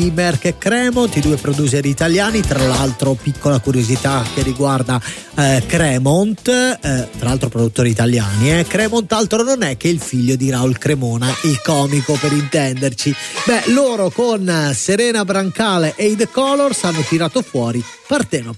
di Merck e Cremont, i due producer italiani. Tra l'altro, piccola curiosità che riguarda Cremont, tra l'altro produttori italiani. Cremont altro non è che il figlio di Raul Cremona, il comico, per intenderci. Beh, loro con Serena Brancale e i The Colors hanno tirato fuori Partenope.